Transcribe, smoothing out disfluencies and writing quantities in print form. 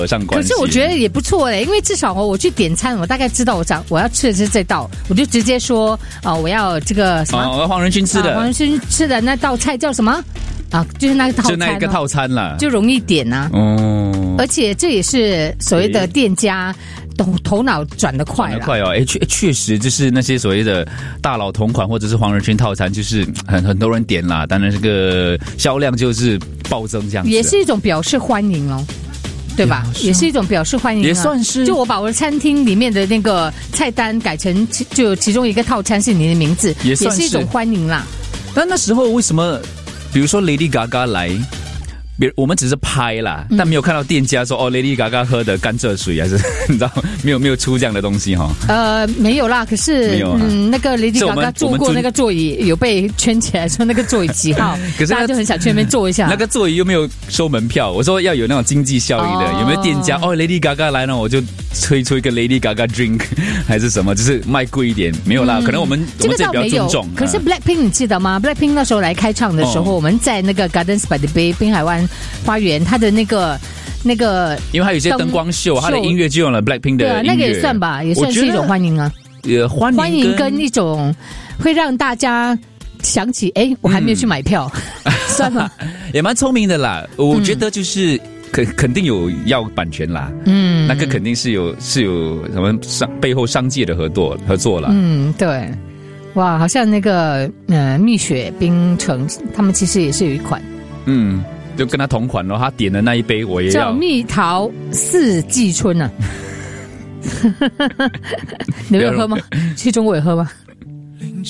上关系。 可是我觉得也不错嘞，因为至少我去点餐，我大概知道我要吃的是这道，我就直接说我要这个什么， 我要黄仁勋吃的， 黄仁勋吃的那道菜叫什么啊？就是那个套餐， 就那个套餐啦， 就容易点啊。而且这也是所谓的店家头脑转得快了， 确实就是那些所谓的大佬同款或者是黄仁勋套餐，就是很多人点啦，当然这个销量就是暴增这样子， 也是一种表示欢迎哦。对吧？也是一种表示欢迎， 也算是。 就我把我的餐厅里面的那个菜单改成就其中一个套餐是你的名字，也是一种欢迎啦。 但那时候为什么，比如说 Lady Gaga 来？我们只是拍啦，但没有看到店家说Lady Gaga 喝的甘蔗水还是你知道没有出这样的东西哈。 没有啦，可是那个 Lady Gaga 坐过那个座椅有被圈起来说那个座椅几号，可是大家就很想去那边坐一下。 那个座椅又没有收门票，我说要有那种经济效益的，有没有店家Lady Gaga 来呢？我就推出一个 Lady Gaga drink 还是什么，就是卖贵一点，没有啦，可能我们这里比较尊重。 可是 Blackpink 你记得吗 ？Blackpink 那时候来开唱的时候，我们在那个 Gardens by the Bay 滨海湾花园，它的那个， 因为它有一些灯光秀，它的音乐就用了 Blackpink 的音乐， 那个也算吧，也算是一种欢迎啊。欢迎跟一种会让大家想起，我还没有去买票，算吗？ 也蛮聪明的啦，我觉得就是。肯定有要版权啦，那个肯定是有什么背后商界的合作啦。 对，哇，好像那个蜜雪冰城，他们其实也是有一款， 就跟他同款咯，他点的那一杯我也要， 叫蜜桃四季春啊。你有喝吗？去中国也喝吗？